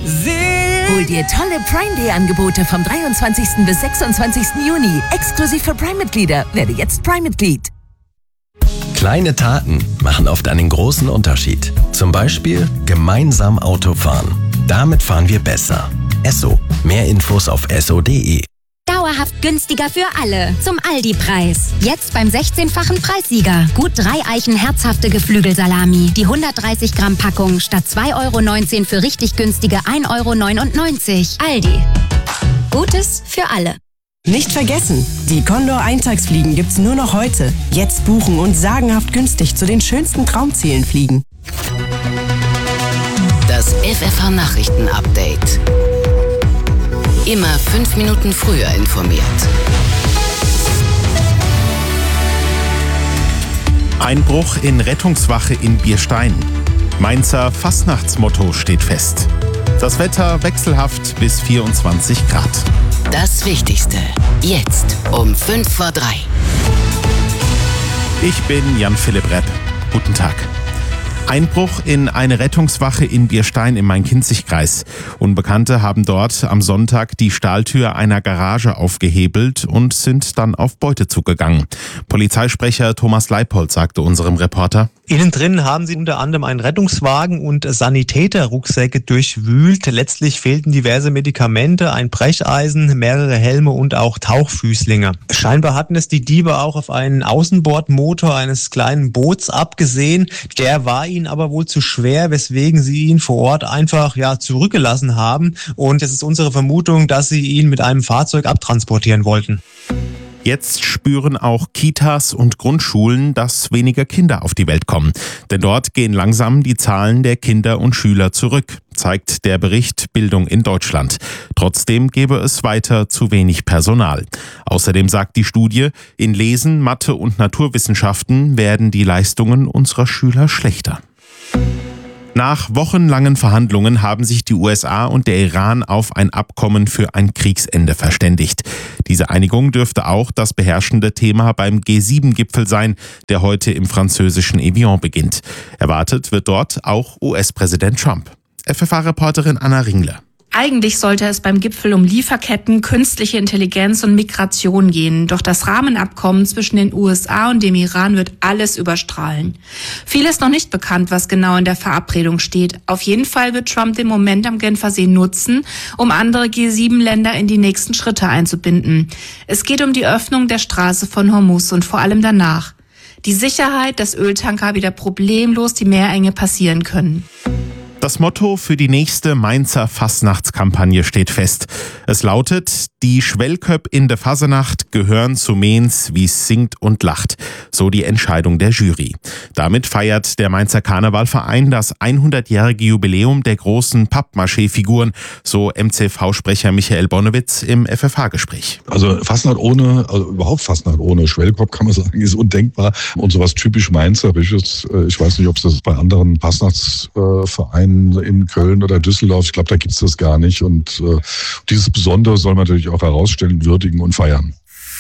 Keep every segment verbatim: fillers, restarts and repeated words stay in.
Hol dir tolle Prime Day Angebote vom dreiundzwanzigsten bis sechsundzwanzigsten Juni. Exklusiv für Prime-Mitglieder. Werde jetzt Prime-Mitglied. Kleine Taten machen oft einen großen Unterschied. Zum Beispiel gemeinsam Auto fahren. Damit fahren wir besser. Esso. Mehr Infos auf esso punkt de. Dauerhaft günstiger für alle. Zum Aldi-Preis. Jetzt beim sechzehnfachen Preissieger. Gut drei Eichen herzhafte Geflügelsalami. Die hundertdreißig Gramm Packung statt zwei Euro neunzehn für richtig günstige ein Euro neunundneunzig. Aldi. Gutes für alle. Nicht vergessen, die Condor Eintagsfliegen gibt's nur noch heute. Jetzt buchen und sagenhaft günstig zu den schönsten Traumzielen fliegen. Das F F H-Nachrichten-Update. Immer fünf Minuten früher informiert. Einbruch in Rettungswache in Bierstein. Mainzer Fastnachtsmotto steht fest. Das Wetter wechselhaft bis vierundzwanzig Grad. Das Wichtigste. Jetzt um fünf vor drei. Ich bin Jan-Philipp Repp. Guten Tag. Einbruch in eine Rettungswache in Bierstein im Main-Kinzig-Kreis. Unbekannte haben dort am Sonntag die Stahltür einer Garage aufgehebelt und sind dann auf Beute zugegangen. Polizeisprecher Thomas Leipold sagte unserem Reporter: Innen drin haben sie unter anderem einen Rettungswagen und Sanitäterrucksäcke durchwühlt. Letztlich fehlten diverse Medikamente, ein Brecheisen, mehrere Helme und auch Tauchfüßlinge. Scheinbar hatten es die Diebe auch auf einen Außenbordmotor eines kleinen Boots abgesehen. Der war ihnen aber wohl zu schwer, weswegen sie ihn vor Ort einfach ja zurückgelassen haben. Und es ist unsere Vermutung, dass sie ihn mit einem Fahrzeug abtransportieren wollten. Jetzt spüren auch Kitas und Grundschulen, dass weniger Kinder auf die Welt kommen. Denn dort gehen langsam die Zahlen der Kinder und Schüler zurück, zeigt der Bericht Bildung in Deutschland. Trotzdem gäbe es weiter zu wenig Personal. Außerdem sagt die Studie, in Lesen, Mathe und Naturwissenschaften werden die Leistungen unserer Schüler schlechter. Nach wochenlangen Verhandlungen haben sich die U S A und der Iran auf ein Abkommen für ein Kriegsende verständigt. Diese Einigung dürfte auch das beherrschende Thema beim G sieben Gipfel sein, der heute im französischen Evian beginnt. Erwartet wird dort auch U S-Präsident Trump. F F A-Reporterin Anna Ringler. Eigentlich sollte es beim Gipfel um Lieferketten, künstliche Intelligenz und Migration gehen. Doch das Rahmenabkommen zwischen den U S A und dem Iran wird alles überstrahlen. Viel ist noch nicht bekannt, was genau in der Verabredung steht. Auf jeden Fall wird Trump den Moment am Genfersee nutzen, um andere G sieben Länder in die nächsten Schritte einzubinden. Es geht um die Öffnung der Straße von Hormuz und vor allem danach. Die Sicherheit, dass Öltanker wieder problemlos die Meerenge passieren können. Das Motto für die nächste Mainzer Fasnachtskampagne steht fest. Es lautet: Die Schwellköpp in der Fasenacht gehören zu Mainz, wie's singt und lacht. So die Entscheidung der Jury. Damit feiert der Mainzer Karnevalverein das hundertjährige Jubiläum der großen Pappmaché-Figuren, so M C V-Sprecher Michael Bonnewitz im F F H-Gespräch. Also Fasnacht ohne, also überhaupt Fasnacht ohne Schwellköpp, kann man sagen, ist undenkbar. Und sowas typisch Mainzerisches, ich weiß nicht, ob es das bei anderen Fasnachtsvereinen in Köln oder Düsseldorf, ich glaube, da gibt es das gar nicht. Und äh, dieses Besondere soll man natürlich auch herausstellen, würdigen und feiern.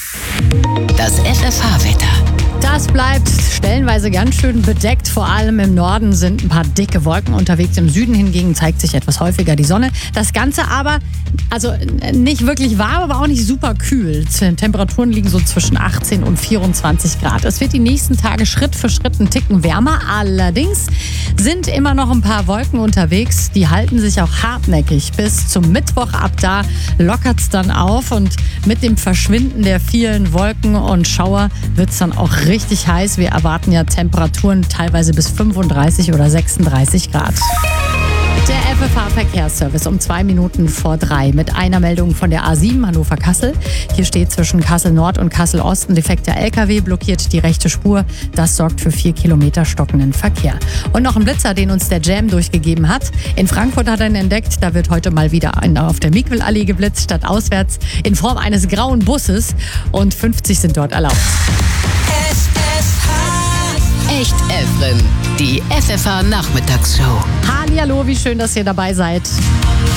Das F F H-Wetter. Das bleibt stellenweise ganz schön bedeckt. Vor allem im Norden sind ein paar dicke Wolken unterwegs. Im Süden hingegen zeigt sich etwas häufiger die Sonne. Das Ganze aber, also nicht wirklich warm, aber auch nicht super kühl. Temperaturen liegen so zwischen achtzehn und vierundzwanzig Grad. Es wird die nächsten Tage Schritt für Schritt einen Ticken wärmer. Allerdings sind immer noch ein paar Wolken unterwegs. Die halten sich auch hartnäckig. Bis zum Mittwoch, ab da lockert es dann auf. Und mit dem Verschwinden der vielen Wolken und Schauer wird es dann auch richtig heiß. Wir erwarten ja Temperaturen teilweise bis fünfunddreißig oder sechsunddreißig Grad. Der F F H-Verkehrsservice um zwei Minuten vor drei mit einer Meldung von der A sieben Hannover-Kassel. Hier steht zwischen Kassel-Nord und Kassel-Ost ein defekter L K W, blockiert die rechte Spur. Das sorgt für vier Kilometer stockenden Verkehr. Und noch ein Blitzer, den uns der Jam durchgegeben hat. In Frankfurt hat er ihn entdeckt. Da wird heute mal wieder auf der Mikwelallee geblitzt, statt auswärts in Form eines grauen Busses. Und fünfzig sind dort erlaubt. Echt Evren, die F F H-Nachmittagsshow. Hallihallo, wie schön, dass ihr dabei seid.